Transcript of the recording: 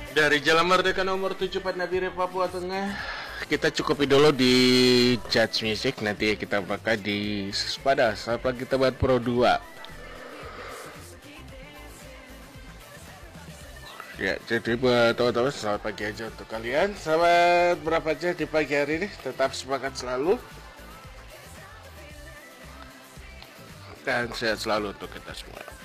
Dari Jalan Merdeka nomor 7 Nabire, Papua Tengah. Kita cukupi dulu di Judge Music. Nanti kita bakal di Sepada saat kita buat Pro 2. Ya, jadi buat teman-teman selamat pagi aja untuk kalian. Selamat berapa aja di pagi hari ini. Tetap semangat selalu. Dan sehat selalu untuk kita semua.